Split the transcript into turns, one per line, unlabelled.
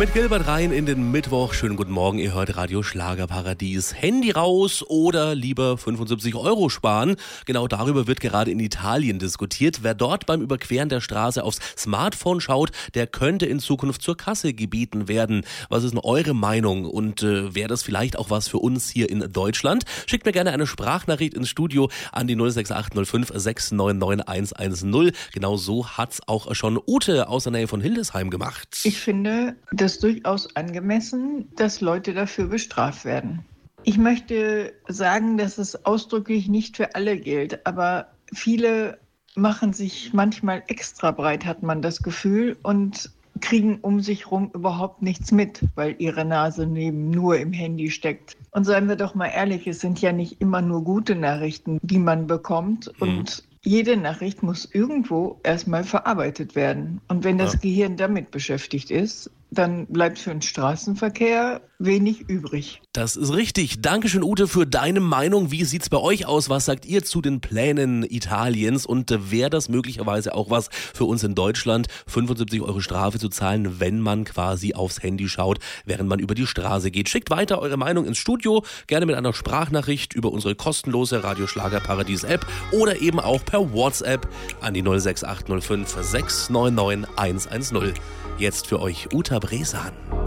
Mit Gilbert rein in den Mittwoch. Schönen guten Morgen, ihr hört Radio Schlagerparadies. Handy raus oder lieber 75 € sparen? Genau darüber wird gerade in Italien diskutiert. Wer dort beim Überqueren der Straße aufs Smartphone schaut, der könnte in Zukunft zur Kasse gebeten werden. Was ist denn eure Meinung? Und wäre das vielleicht auch was für uns hier in Deutschland? Schickt mir gerne eine Sprachnachricht ins Studio an die 06805 699 110. Genau so hat's auch schon Ute aus der Nähe von Hildesheim gemacht.
Ich finde das durchaus angemessen, dass Leute dafür bestraft werden. Ich möchte sagen, dass es ausdrücklich nicht für alle gilt, aber viele machen sich manchmal extra breit, hat man das Gefühl, und kriegen um sich rum überhaupt nichts mit, weil ihre Nase neben nur im Handy steckt. Und seien wir doch mal ehrlich, es sind ja nicht immer nur gute Nachrichten, die man bekommt, und jede Nachricht muss irgendwo erstmal verarbeitet werden. Und wenn das Gehirn damit beschäftigt ist, dann bleibt für den Straßenverkehr wenig übrig.
Das ist richtig. Dankeschön, Ute, für deine Meinung. Wie sieht's bei euch aus? Was sagt ihr zu den Plänen Italiens? Und wäre das möglicherweise auch was für uns in Deutschland, 75 € Strafe zu zahlen, wenn man quasi aufs Handy schaut, während man über die Straße geht? Schickt weiter eure Meinung ins Studio, gerne mit einer Sprachnachricht über unsere kostenlose Radio Schlagerparadies App oder eben auch per WhatsApp an die 06805 699 110. Jetzt für euch Uta Bresan.